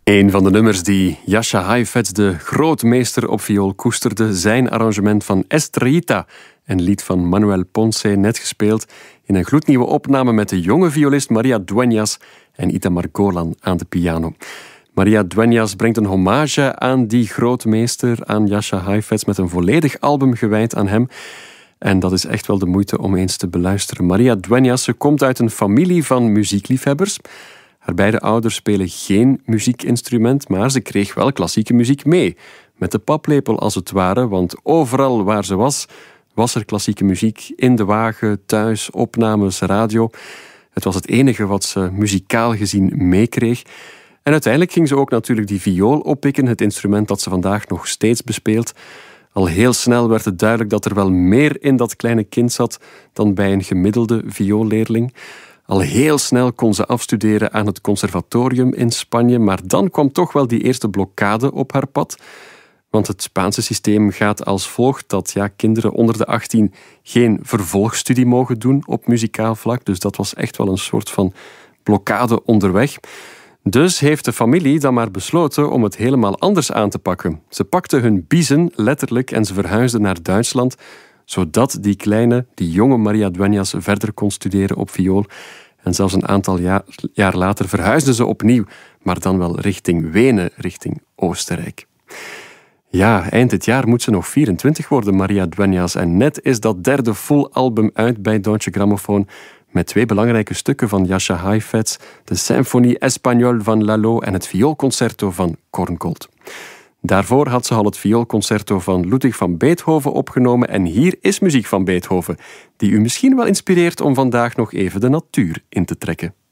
Een van de nummers die Jascha Heifetz, de grootmeester op viool, koesterde. Zijn arrangement van Estrellita, een lied van Manuel Ponce, net gespeeld in een gloednieuwe opname met de jonge violist Maria Dueñas en Itamar Golan aan de piano. Maria Dueñas brengt een hommage aan die grootmeester, aan Jascha Heifetz, met een volledig album gewijd aan hem. En dat is echt wel de moeite om eens te beluisteren. Maria Dueñas, ze komt uit een familie van muziekliefhebbers. Haar beide ouders spelen geen muziekinstrument, maar ze kreeg wel klassieke muziek mee. Met de paplepel als het ware, want overal waar ze was er klassieke muziek. In de wagen, thuis, opnames, radio. Het was het enige wat ze muzikaal gezien meekreeg. En uiteindelijk ging ze ook natuurlijk die viool oppikken, het instrument dat ze vandaag nog steeds bespeelt. Al heel snel werd het duidelijk dat er wel meer in dat kleine kind zat dan bij een gemiddelde vioolleerling. Al heel snel kon ze afstuderen aan het conservatorium in Spanje, maar dan kwam toch wel die eerste blokkade op haar pad. Want het Spaanse systeem gaat als volgt dat kinderen onder de 18 geen vervolgstudie mogen doen op muzikaal vlak. Dus dat was echt wel een soort van blokkade onderweg. Dus heeft de familie dan maar besloten om het helemaal anders aan te pakken. Ze pakten hun biezen letterlijk en ze verhuisden naar Duitsland, zodat die jonge Maria Dueñas verder kon studeren op viool. En zelfs een aantal jaar later verhuisden ze opnieuw, maar dan wel richting Wenen, richting Oostenrijk. Ja, eind dit jaar moet ze nog 24 worden, Maria Dueñas. En net is dat derde full album uit bij Deutsche Grammophon, met 2 belangrijke stukken van Jascha Heifetz, de Symphonie Espagnole van Lalo en het vioolconcerto van Korngold. Daarvoor had ze al het vioolconcerto van Ludwig van Beethoven opgenomen en hier is muziek van Beethoven, die u misschien wel inspireert om vandaag nog even de natuur in te trekken.